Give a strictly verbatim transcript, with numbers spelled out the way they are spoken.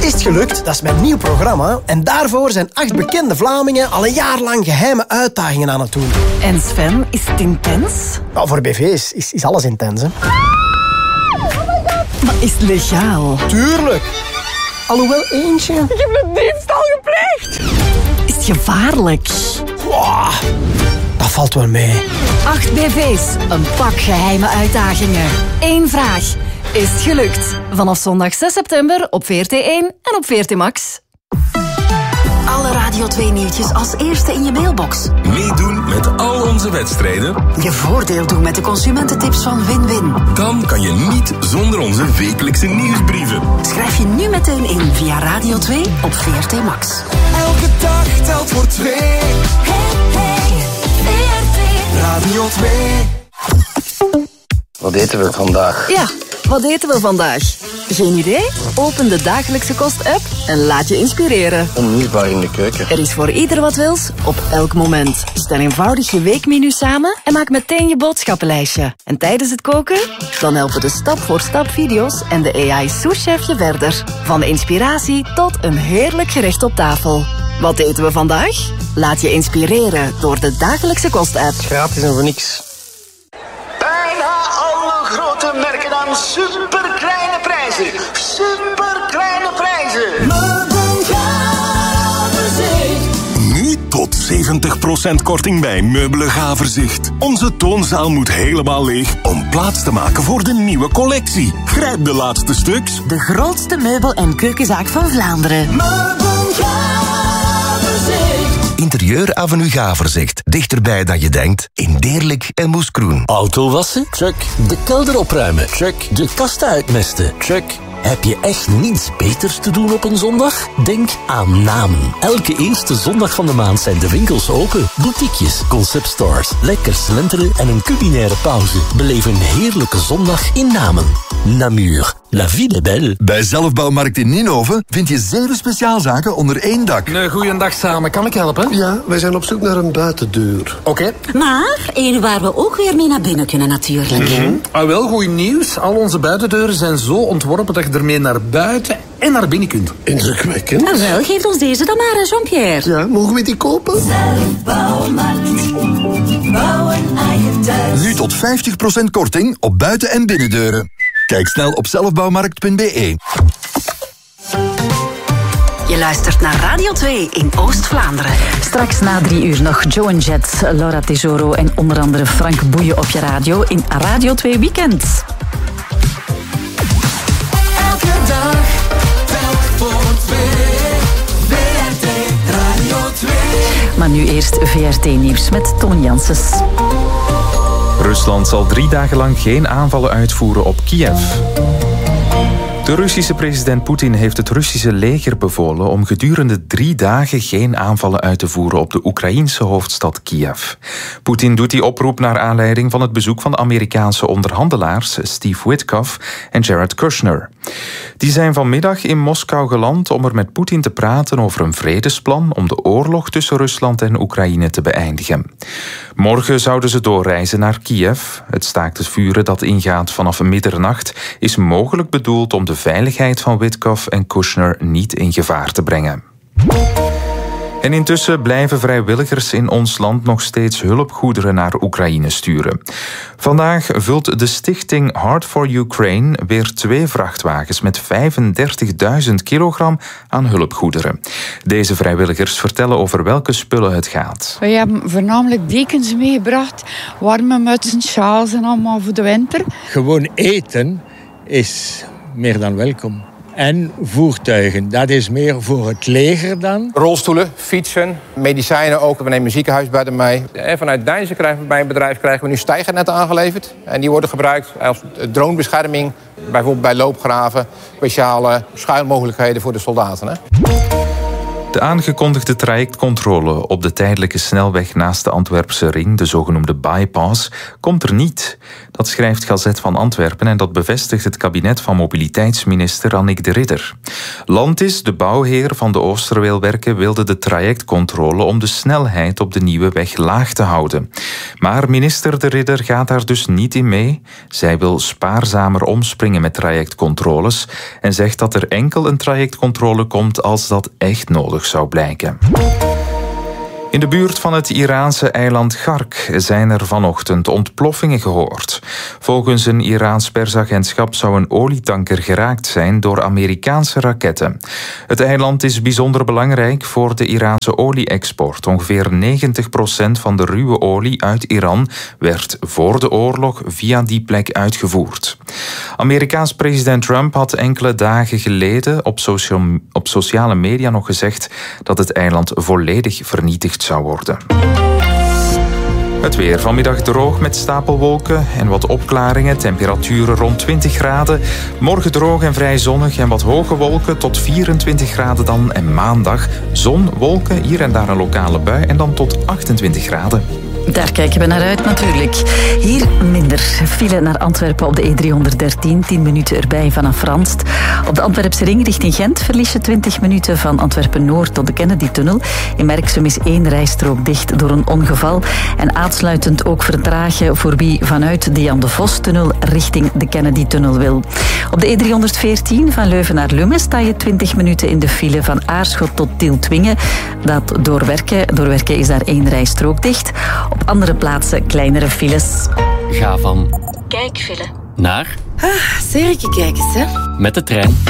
Is het gelukt? Dat is mijn nieuw programma. En daarvoor zijn acht bekende Vlamingen al een jaar lang geheime uitdagingen aan het doen. En Sven, is het intens? Nou, voor B V's is, is alles intens, hè. Maar is het legaal? Tuurlijk. Alhoewel eentje... Ik heb een diefstal gepleegd. Is het gevaarlijk? Wow, dat valt wel mee. Acht B V's, een pak geheime uitdagingen. Eén vraag. Is het gelukt? Vanaf zondag zes september op V R T één en op V R T Max. Alle Radio twee nieuwtjes als eerste in je mailbox. Meedoen met al onze wedstrijden. Je voordeel doen met de consumententips van Win-Win. Dan kan je niet zonder onze wekelijkse nieuwsbrieven. Schrijf je nu meteen in via Radio twee op V R T Max. Elke dag telt voor twee. Hey, hey, V R T Radio twee. Wat eten we vandaag? Ja, wat eten we vandaag? Geen idee? Open de Dagelijkse Kost-app en laat je inspireren. Onmisbaar in de keuken. Er is voor ieder wat wils, op elk moment. Stel eenvoudig je weekmenu samen en maak meteen je boodschappenlijstje. En tijdens het koken? Dan helpen de stap-voor-stap video's en de A I-souschef je verder. Van inspiratie tot een heerlijk gerecht op tafel. Wat eten we vandaag? Laat je inspireren door de Dagelijkse Kost-app. Gratis en voor niks. Bijna alle grote merken aan superkleine prijzen. Superkleine prijzen. Nu tot zeventig procent korting bij Meubelen Gaverzicht. Onze toonzaal moet helemaal leeg om plaats te maken voor de nieuwe collectie. Grijp de laatste stuks. De grootste meubel- en keukenzaak van Vlaanderen. Interieur Avenue Gaverzicht. Dichterbij dan je denkt. In Deerlijk en Moeskroen. Auto wassen? Check. De kelder opruimen? Check. De kasten uitmesten? Check. Heb je echt niets beters te doen op een zondag? Denk aan Namen. Elke eerste zondag van de maand zijn de winkels open. Boutiquejes, conceptstores, lekker slenteren en een culinaire pauze. Beleef een heerlijke zondag in Namen. Namur. La vie est belle. Bij Zelfbouwmarkt in Ninove vind je zeven speciaalzaken onder één dak. Een goeiedag samen. Kan ik helpen? Ja, wij zijn op zoek naar een buitendeur. Oké. Okay. Maar één waar we ook weer mee naar binnen kunnen natuurlijk. Mm-hmm. Ah, wel, goed nieuws. Al onze buitendeuren zijn zo ontworpen dat je ermee naar buiten en naar binnen kunt. Indrukwekkend. Nou wel, geef ons deze dan maar, Jean-Pierre. Ja, mogen we die kopen? Zelfbouwmarkt. Bouwen eigen thuis. Nu tot vijftig procent korting op buiten- en binnendeuren. Kijk snel op zelfbouwmarkt punt b e. Je luistert naar Radio twee in Oost-Vlaanderen. Straks na drie uur nog Joe and Jet, Laura Tesoro en onder andere Frank Boeien op je radio in Radio twee Weekend. Elke dag telt voor twee. V R T Radio twee. Maar nu eerst V R T Nieuws met Toon Janssens. Rusland zal drie dagen lang geen aanvallen uitvoeren op Kiev. De Russische president Poetin heeft het Russische leger bevolen om gedurende drie dagen geen aanvallen uit te voeren op de Oekraïense hoofdstad Kiev. Poetin doet die oproep naar aanleiding van het bezoek van de Amerikaanse onderhandelaars Steve Witkoff en Jared Kushner. Die zijn vanmiddag in Moskou geland om er met Poetin te praten over een vredesplan om de oorlog tussen Rusland en Oekraïne te beëindigen. Morgen zouden ze doorreizen naar Kiev. Het staakt het vuren dat ingaat vanaf middernacht is mogelijk bedoeld om de veiligheid van Witkoff en Kushner niet in gevaar te brengen. En intussen blijven vrijwilligers in ons land nog steeds hulpgoederen naar Oekraïne sturen. Vandaag vult de stichting Heart for Ukraine weer twee vrachtwagens met vijfendertigduizend kilogram aan hulpgoederen. Deze vrijwilligers vertellen over welke spullen het gaat. We hebben voornamelijk dekens meegebracht, warme mutsen, sjaals en allemaal voor de winter. Gewoon eten is meer dan welkom. En voertuigen, dat is meer voor het leger dan. Rolstoelen, fietsen, medicijnen ook. We nemen een ziekenhuis bij mij. En vanuit Deinzen krijgen we bij een bedrijf krijgen we nu stijgernetten aangeleverd. En die worden gebruikt als dronebescherming. Bijvoorbeeld bij loopgraven. Speciale schuilmogelijkheden voor de soldaten. Hè? De aangekondigde trajectcontrole op de tijdelijke snelweg naast de Antwerpse ring, de zogenoemde bypass, komt er niet. Dat schrijft Gazet van Antwerpen en dat bevestigt het kabinet van mobiliteitsminister Annick de Ridder. Landis, de bouwheer van de Oosterweelwerken, wilde de trajectcontrole om de snelheid op de nieuwe weg laag te houden. Maar minister de Ridder gaat daar dus niet in mee. Zij wil spaarzamer omspringen met trajectcontroles en zegt dat er enkel een trajectcontrole komt als dat echt nodig zou blijken. In de buurt van het Iraanse eiland Gark zijn er vanochtend ontploffingen gehoord. Volgens een Iraans persagentschap zou een olietanker geraakt zijn door Amerikaanse raketten. Het eiland is bijzonder belangrijk voor de Iraanse olie-export. Ongeveer negentig procent van de ruwe olie uit Iran werd voor de oorlog via die plek uitgevoerd. Amerikaans president Trump had enkele dagen geleden op, social, op sociale media nog gezegd dat het eiland volledig vernietigd zou worden. Het weer vanmiddag droog met stapelwolken en wat opklaringen. Temperaturen rond twintig graden. Morgen droog en vrij zonnig en wat hoge wolken tot vierentwintig graden dan. En maandag zon, wolken, hier en daar een lokale bui en dan tot achtentwintig graden. Daar kijken we naar uit natuurlijk. Hier minder. File naar Antwerpen op de E driehonderddertien. tien minuten erbij vanaf Ranst. Op de Antwerpse ring richting Gent verlies je twintig minuten van Antwerpen-Noord tot de Kennedy-tunnel. In Merksem is één rijstrook dicht door een ongeval. En aansluitend ook vertragen voor wie vanuit de Jan de Vos-tunnel richting de Kennedy-tunnel wil. Op de E driehonderdveertien van Leuven naar Lummen sta je twintig minuten in de file van Aarschot tot Tieltwingen. Dat door Werken. Door Werken is daar één rijstrook dicht. Op andere plaatsen kleinere files. Ga van kijkfile naar ah, serie kijken, hè? met de trein.